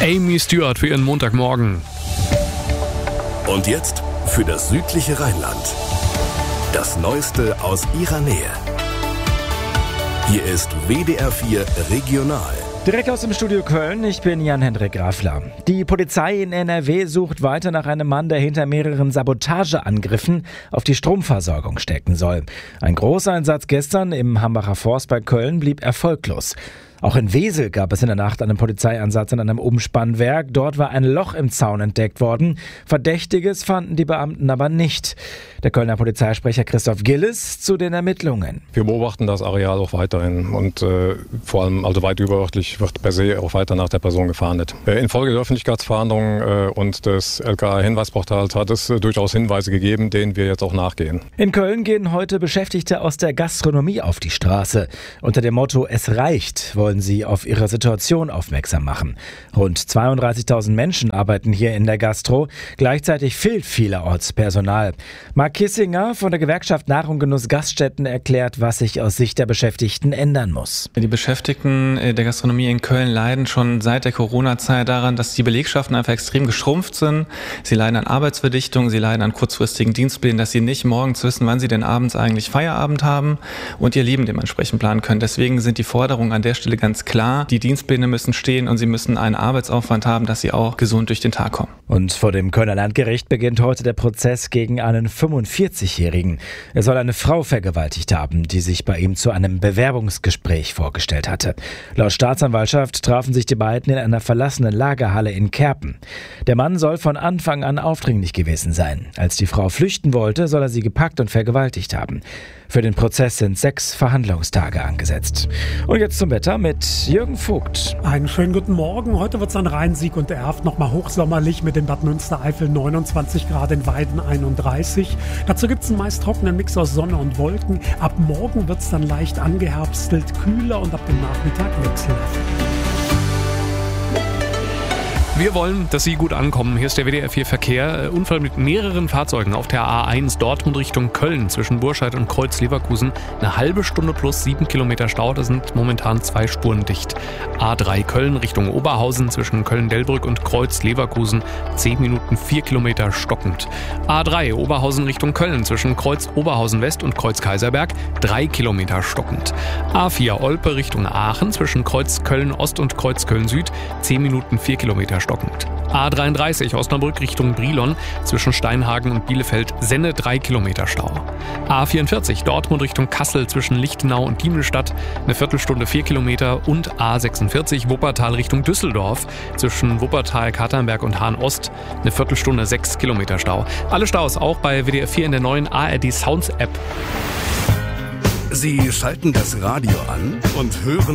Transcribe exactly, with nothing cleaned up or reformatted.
Amy Stewart für ihren Montagmorgen. Und jetzt für das südliche Rheinland. Das Neueste aus ihrer Nähe. Hier ist W D R vier Regional. Direkt aus dem Studio Köln, ich bin Jan-Hendrik Grafler. Die Polizei in N R W sucht weiter nach einem Mann, der hinter mehreren Sabotageangriffen auf die Stromversorgung stecken soll. Ein Großeinsatz gestern im Hambacher Forst bei Köln blieb erfolglos. Auch in Wesel gab es in der Nacht einen Polizeieinsatz in einem Umspannwerk. Dort war ein Loch im Zaun entdeckt worden. Verdächtiges fanden die Beamten aber nicht. Der Kölner Polizeisprecher Christoph Gillis zu den Ermittlungen. Wir beobachten das Areal auch weiterhin und äh, vor allem also weit überörtlich wird per se auch weiter nach der Person gefahndet. Äh, infolge der Öffentlichkeitsfahndung äh, und des L K A-Hinweisportals hat es äh, durchaus Hinweise gegeben, denen wir jetzt auch nachgehen. In Köln gehen heute Beschäftigte aus der Gastronomie auf die Straße. Unter dem Motto "Es reicht" wollen sie auf ihre Situation aufmerksam machen. Rund zweiunddreißigtausend Menschen arbeiten hier in der Gastro. Gleichzeitig fehlt vielerorts Personal. Marc Kissinger von der Gewerkschaft Nahrung Genuss Gaststätten erklärt, was sich aus Sicht der Beschäftigten ändern muss. Die Beschäftigten der Gastronomie in Köln leiden schon seit der Corona-Zeit daran, dass die Belegschaften einfach extrem geschrumpft sind. Sie leiden an Arbeitsverdichtung, sie leiden an kurzfristigen Dienstplänen, dass sie nicht morgens wissen, wann sie denn abends eigentlich Feierabend haben und ihr Leben dementsprechend planen können. Deswegen sind die Forderungen an der Stelle ganz klar. Die Dienstpläne müssen stehen und sie müssen einen Arbeitsaufwand haben, dass sie auch gesund durch den Tag kommen. Und vor dem Kölner Landgericht beginnt heute der Prozess gegen einen fünfundvierzigjährigen. Er soll eine Frau vergewaltigt haben, die sich bei ihm zu einem Bewerbungsgespräch vorgestellt hatte. Laut Staatsanwaltschaft trafen sich die beiden in einer verlassenen Lagerhalle in Kerpen. Der Mann soll von Anfang an aufdringlich gewesen sein. Als die Frau flüchten wollte, soll er sie gepackt und vergewaltigt haben. Für den Prozess sind sechs Verhandlungstage angesetzt. Und jetzt zum Wetter mit Jürgen Vogt. Einen schönen guten Morgen. Heute wird es an Rhein, Sieg und Erft nochmal hochsommerlich mit in Bad Münstereifel neunundzwanzig Grad, in Weiden einunddreißig. Dazu gibt es einen meist trockenen Mix aus Sonne und Wolken. Ab morgen wird es dann leicht angeherbstelt, kühler und ab dem Nachmittag wechselhaft. Wir wollen, dass Sie gut ankommen. Hier ist der W D R vier Verkehr. Unfall mit mehreren Fahrzeugen auf der A eins Dortmund Richtung Köln zwischen Burscheid und Kreuz-Leverkusen. Eine halbe Stunde plus sieben Kilometer Stau. Da sind momentan zwei Spuren dicht. A drei Köln Richtung Oberhausen zwischen Köln-Delbrück und Kreuz-Leverkusen. zehn Minuten vier Kilometer stockend. A drei Oberhausen Richtung Köln zwischen Kreuz-Oberhausen-West und Kreuz-Kaiserberg. drei Kilometer stockend. A vier Olpe Richtung Aachen zwischen Kreuz-Köln-Ost und Kreuz-Köln-Süd. zehn Minuten vier Kilometer stockend. A dreiunddreißig Osnabrück Richtung Brilon zwischen Steinhagen und Bielefeld-Senne drei Kilometer Stau. A vierundvierzig Dortmund Richtung Kassel zwischen Lichtenau und Diemelstadt eine Viertelstunde vier Kilometer und A sechsundvierzig Wuppertal Richtung Düsseldorf zwischen Wuppertal, Katernberg und Hahn-Ost eine Viertelstunde sechs Kilometer Stau. Alle Staus auch bei W D R vier in der neuen A R D Sounds App. Sie schalten das Radio an und hören